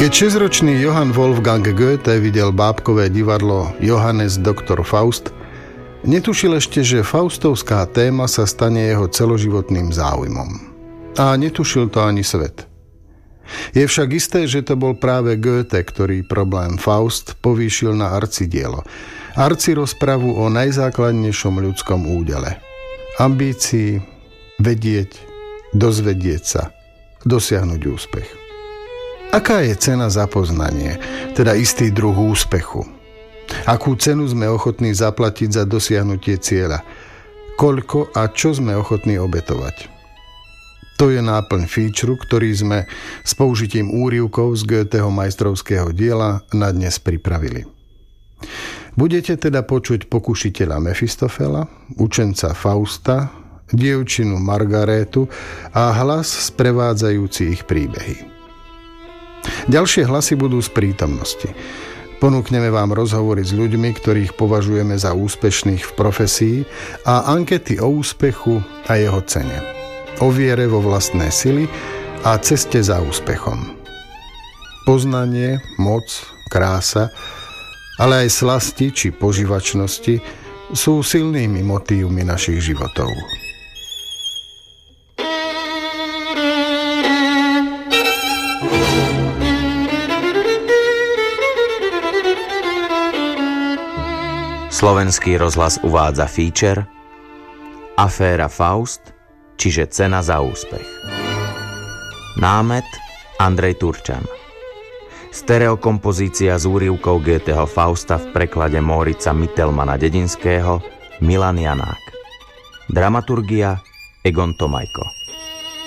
Keď 6-ročný Johann Wolfgang Goethe videl bábkové divadlo Johannes Doktor Faust, netušil ešte, že faustovská téma sa stane jeho celoživotným záujmom. A netušil to ani svet. Je však isté, že to bol práve Goethe, ktorý problém Faust povýšil na arcidielo. Arcirozpravu o najzákladnejšom ľudskom údele. Ambícii, vedieť, dozvedieť sa, dosiahnuť úspech. Aká je cena za poznanie, teda istý druh úspechu? Akú cenu sme ochotní zaplatiť za dosiahnutie cieľa? Koľko a čo sme ochotní obetovať? To je náplň featureu, ktorý sme s použitím úryvkov z Goetheho majstrovského diela na dnes pripravili. Budete teda počuť pokušiteľa Mefistofela, učenca Fausta, dievčinu Margarétu a hlas sprevádzajúci ich príbehy. Ďalšie hlasy budú z prítomnosti. Ponúkneme vám rozhovory s ľuďmi, ktorých považujeme za úspešných v profesii a ankety o úspechu a jeho cene. O viere vo vlastné sily a ceste za úspechom. Poznanie, moc, krása, ale aj slasti či poživačnosti sú silnými motívmi našich životov. Slovenský rozhlas uvádza feature Aféra Faust, čiže cena za úspech. Námet Andrej Turčan. Stereokompozícia z úryvkov Goetheho Fausta v preklade Mórica Mittelmana Dedinského, Milan Janák. Dramaturgia Egon Tomajko.